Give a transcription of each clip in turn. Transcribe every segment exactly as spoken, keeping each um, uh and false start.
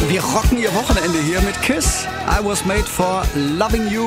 Wir rocken ihr Wochenende hier mit Kiss. I was made for loving you.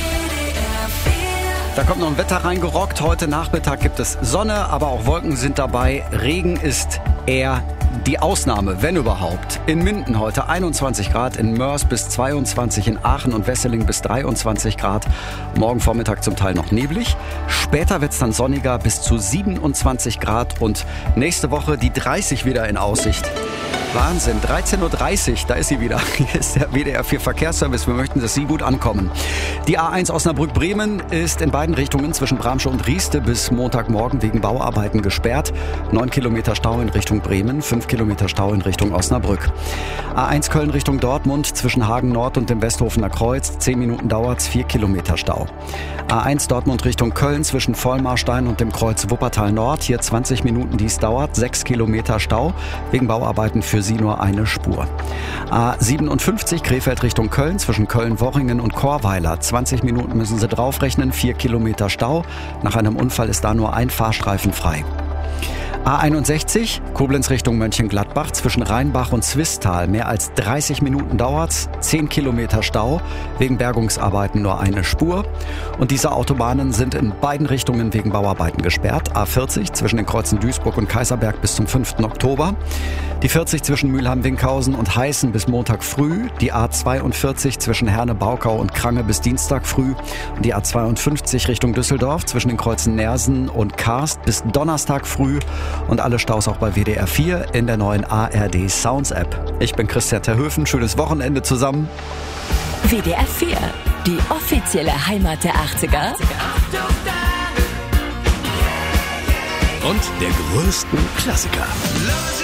Da kommt noch ein Wetter reingerockt. Heute Nachmittag gibt es Sonne, aber auch Wolken sind dabei. Regen ist eher die Ausnahme, wenn überhaupt. In Minden heute einundzwanzig Grad, in Mörs bis zweiundzwanzig, in Aachen und Wesseling bis dreiundzwanzig Grad. Morgen Vormittag zum Teil noch neblig. Später wird es dann sonniger bis zu siebenundzwanzig Grad und nächste Woche die dreißig wieder in Aussicht. Wahnsinn, dreizehn Uhr dreißig, da ist sie wieder. Hier ist der W D R vier Verkehrsservice. Wir möchten, dass Sie gut ankommen. Die A eins Osnabrück-Bremen ist in beiden Richtungen zwischen Bramsche und Rieste bis Montagmorgen wegen Bauarbeiten gesperrt. Neun Kilometer Stau in Richtung Bremen, fünf Kilometer Stau in Richtung Osnabrück. A eins Köln Richtung Dortmund zwischen Hagen Nord und dem Westhofener Kreuz. Zehn Minuten dauert's, vier Kilometer Stau. A eins Dortmund Richtung Köln zwischen Vollmarstein und dem Kreuz Wuppertal Nord. Hier zwanzig Minuten, dies dauert, sechs Kilometer Stau wegen Bauarbeiten für Sie nur eine Spur. A siebenundfünfzig Krefeld Richtung Köln zwischen Köln-Worringen und Chorweiler. zwanzig Minuten müssen Sie draufrechnen, vier Kilometer Stau. Nach einem Unfall ist da nur ein Fahrstreifen frei. A einundsechzig, Koblenz Richtung Mönchengladbach zwischen Rheinbach und Zwistal. Mehr als dreißig Minuten dauert's, zehn Kilometer Stau, wegen Bergungsarbeiten nur eine Spur. Und diese Autobahnen sind in beiden Richtungen wegen Bauarbeiten gesperrt. A vierzig zwischen den Kreuzen Duisburg und Kaiserberg bis zum fünften Oktober. Die vierzig zwischen Mülheim-Winkhausen und Heißen bis Montag früh. Die A zweiundvierzig zwischen Herne-Baukau und Krange bis Dienstag früh. Und die A zweiundfünfzig Richtung Düsseldorf zwischen den Kreuzen Nersen und Karst bis Donnerstag früh. Und alle Staus auch bei W D R vier in der neuen A R D Sounds App. Ich bin Christian Terhöfen. Schönes Wochenende zusammen. W D R vier, die offizielle Heimat der achtziger. Und der größten Klassiker.